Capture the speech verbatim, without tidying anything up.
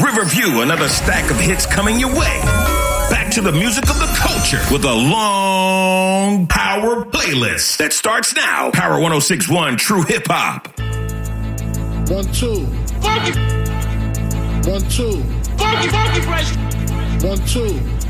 Riverview, another stack of hits coming your way. Back to the music of the culture with a long power playlist that starts now. Power one oh six point one True Hip Hop. One, two. Funky. One, two. Funky, funky, fresh. One, two.